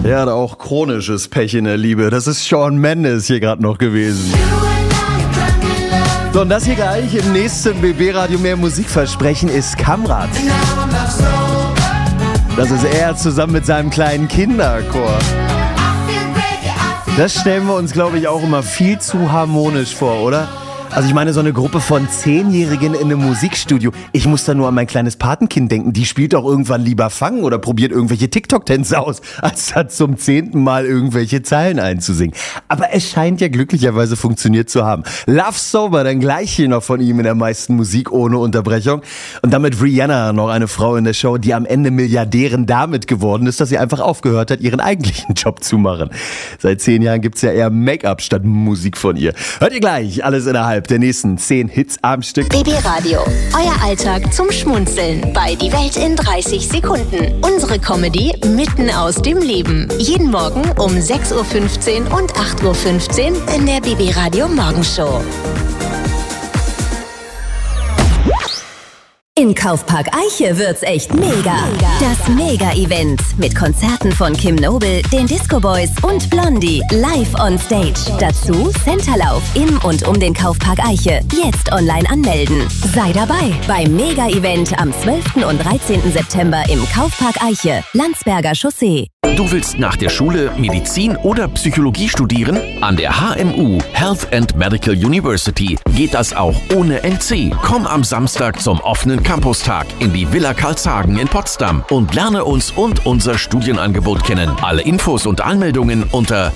Der hat auch chronisches Pech in der Liebe. Das ist Shawn Mendes hier gerade noch gewesen. So, und das hier gleich im nächsten BB-Radio mehr Musikversprechen ist Kamrat. Das ist er zusammen mit seinem kleinen Kinderchor. Das stellen wir uns, glaube ich, auch immer viel zu harmonisch vor, oder? Also ich meine, so eine Gruppe von 10-Jährigen in einem Musikstudio. Ich muss da nur an mein kleines Patenkind denken. Die spielt doch irgendwann lieber Fangen oder probiert irgendwelche TikTok-Tänze aus, als da zum 10. Mal irgendwelche Zeilen einzusingen. Aber es scheint ja glücklicherweise funktioniert zu haben. Love Sober, dann gleich hier noch von ihm in der meisten Musik ohne Unterbrechung. Und damit Rihanna, noch eine Frau in der Show, die am Ende Milliardärin damit geworden ist, dass sie einfach aufgehört hat, ihren eigentlichen Job zu machen. Seit 10 Jahren gibt's ja eher Make-up statt Musik von ihr. Hört ihr gleich, alles innerhalb der nächsten 10 Hits am Stück. BB Radio, euer Alltag zum Schmunzeln bei Die Welt in 30 Sekunden. Unsere Comedy mitten aus dem Leben. Jeden Morgen um 6.15 Uhr und 8.15 Uhr in der BB Radio Morgenshow. In Kaufpark Eiche wird's echt mega. Das Mega-Event mit Konzerten von Kim Noble, den Disco Boys und Blondie live on stage. Dazu Centerlauf im und um den Kaufpark Eiche. Jetzt online anmelden. Sei dabei beim Mega-Event am 12. und 13. September im Kaufpark Eiche, Landsberger Chaussee. Du willst nach der Schule Medizin oder Psychologie studieren? An der HMU, Health and Medical University, geht das auch ohne NC. Komm am Samstag zum offenen Campustag in die Villa Karlshagen in Potsdam und lerne uns und unser Studienangebot kennen. Alle Infos und Anmeldungen unter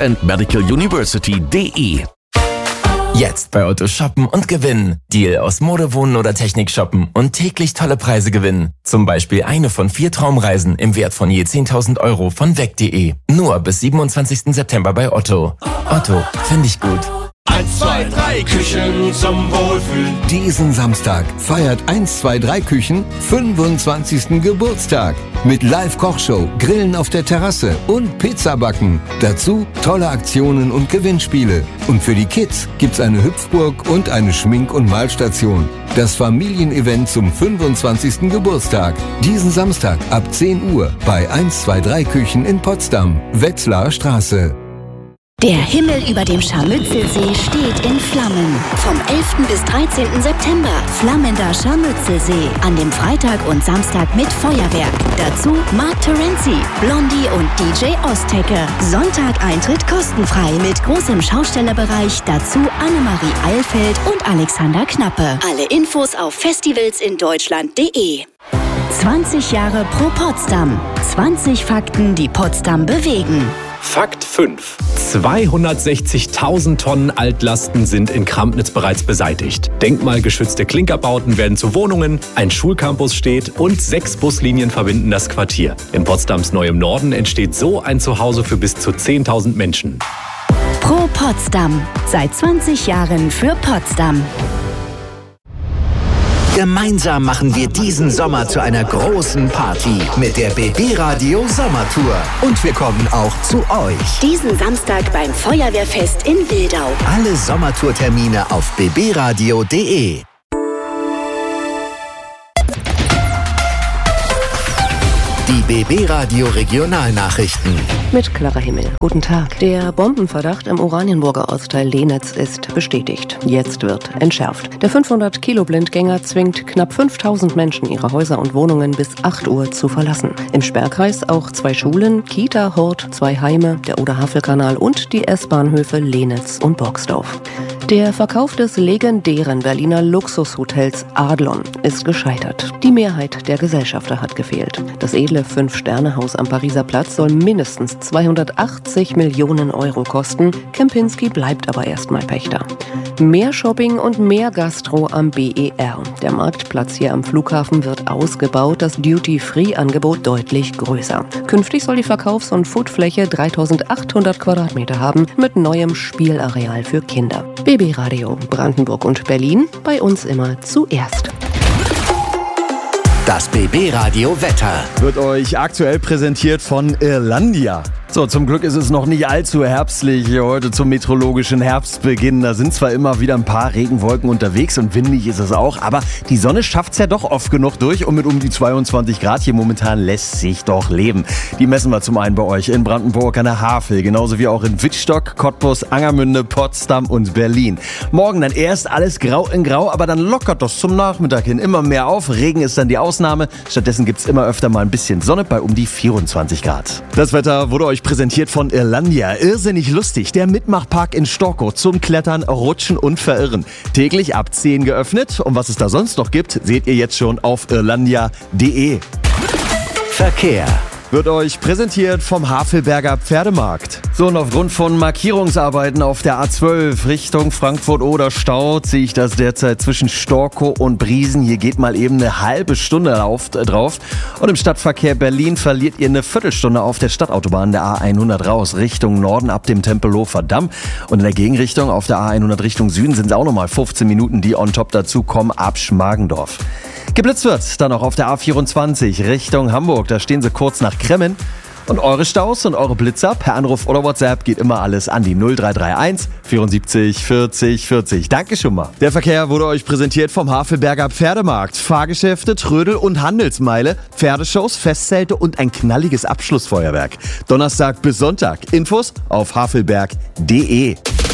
healthandmedicaluniversity.de. Jetzt bei Otto shoppen und gewinnen. Deal aus Mode, Wohnen oder Technik shoppen und täglich tolle Preise gewinnen. Zum Beispiel eine von 4 Traumreisen im Wert von je 10.000 € von weg.de. Nur bis 27. September bei Otto. Otto, finde ich gut. 1, 2, 3 Küchen zum Wohlfühlen. Diesen Samstag feiert 1, 2, 3 Küchen 25. Geburtstag. Mit Live-Kochshow, Grillen auf der Terrasse und Pizzabacken. Dazu tolle Aktionen und Gewinnspiele. Und für die Kids gibt's eine Hüpfburg und eine Schmink- und Malstation. Das Familienevent zum 25. Geburtstag. Diesen Samstag ab 10 Uhr bei 1, 2, 3 Küchen in Potsdam, Wetzlarer Straße. Der Himmel über dem Scharmützelsee steht in Flammen. Vom 11. bis 13. September flammender Scharmützelsee. An dem Freitag und Samstag mit Feuerwerk. Dazu Mark Terenzi, Blondie und DJ Ostecke. Sonntag Eintritt kostenfrei mit großem Schaustellerbereich. Dazu Annemarie Eilfeld und Alexander Knappe. Alle Infos auf festivalsindeutschland.de. 20 Jahre pro Potsdam. 20 Fakten, die Potsdam bewegen. Fakt 5. 260.000 Tonnen Altlasten sind in Krampnitz bereits beseitigt. Denkmalgeschützte Klinkerbauten werden zu Wohnungen, ein Schulcampus steht und 6 Buslinien verbinden das Quartier. In Potsdams neuem Norden entsteht so ein Zuhause für bis zu 10.000 Menschen. Pro Potsdam. Seit 20 Jahren für Potsdam. Gemeinsam machen wir diesen Sommer zu einer großen Party mit der BB Radio Sommertour. Und wir kommen auch zu euch. Diesen Samstag beim Feuerwehrfest in Wildau. Alle Sommertourtermine auf bbradio.de. Die BB Radio Regionalnachrichten. Mit Clara Himmel. Guten Tag. Der Bombenverdacht im Oranienburger Ortsteil Lehnitz ist bestätigt. Jetzt wird entschärft. Der 500-Kilo-Blindgänger zwingt knapp 5.000 Menschen, ihre Häuser und Wohnungen bis 8 Uhr zu verlassen. Im Sperrkreis auch 2 Schulen, Kita, Hort, 2 Heime, der Oder-Havel-Kanal und die S-Bahnhöfe Lehnitz und Boxdorf. Der Verkauf des legendären Berliner Luxushotels Adlon ist gescheitert. Die Mehrheit der Gesellschafter hat gefehlt. Das edle 5-Sterne-Haus am Pariser Platz soll mindestens 280 Millionen € kosten. Kempinski bleibt aber erstmal Pächter. Mehr Shopping und mehr Gastro am BER. Der Marktplatz hier am Flughafen wird ausgebaut, das Duty-Free-Angebot deutlich größer. Künftig soll die Verkaufs- und Foodfläche 3.800 Quadratmeter haben, mit neuem Spielareal für Kinder. BB Radio Brandenburg und Berlin, bei uns immer zuerst. Das BB Radio Wetter Wird euch aktuell präsentiert von Irlandia. So, zum Glück ist es noch nicht allzu herbstlich hier heute zum meteorologischen Herbstbeginn. Da sind zwar immer wieder ein paar Regenwolken unterwegs und windig ist es auch, aber die Sonne schafft es ja doch oft genug durch und mit um die 22 Grad hier momentan lässt sich doch leben. Die messen wir zum einen bei euch in Brandenburg an der Havel, genauso wie auch in Wittstock, Cottbus, Angermünde, Potsdam und Berlin. Morgen dann erst alles grau in grau, aber dann lockert das zum Nachmittag hin immer mehr auf. Regen ist dann die Ausnahme. Stattdessen gibt's immer öfter mal ein bisschen Sonne bei um die 24 Grad. Das Wetter wurde euch präsentiert von Irlandia. Irrsinnig lustig. Der Mitmachpark in Storkow zum Klettern, Rutschen und Verirren. Täglich ab 10 geöffnet. Und was es da sonst noch gibt, seht ihr jetzt schon auf irlandia.de. Verkehr wird euch präsentiert vom Havelberger Pferdemarkt. So, und aufgrund von Markierungsarbeiten auf der A12 Richtung Frankfurt oder Staudt sehe ich das derzeit zwischen Storkow und Briesen. Hier geht mal eben eine halbe Stunde drauf. Und im Stadtverkehr Berlin verliert ihr eine Viertelstunde auf der Stadtautobahn der A100 raus Richtung Norden ab dem Tempelhofer Damm. Und in der Gegenrichtung auf der A100 Richtung Süden sind es auch nochmal 15 Minuten, die on top dazu kommen ab Schmargendorf. Geblitzt wird dann auch auf der A24 Richtung Hamburg. Da stehen sie kurz nach Kremmen. Und eure Staus und eure Blitzer per Anruf oder WhatsApp geht immer alles an die 0331 74 40 40. Danke schon mal. Der Verkehr wurde euch präsentiert vom Havelberger Pferdemarkt. Fahrgeschäfte, Trödel und Handelsmeile, Pferdeshows, Festzelte und ein knalliges Abschlussfeuerwerk. Donnerstag bis Sonntag. Infos auf havelberg.de.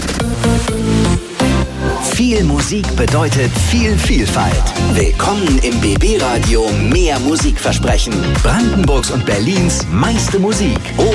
Viel Musik bedeutet viel Vielfalt. Willkommen im BB Radio Mehr Musikversprechen. Brandenburgs und Berlins meiste Musik.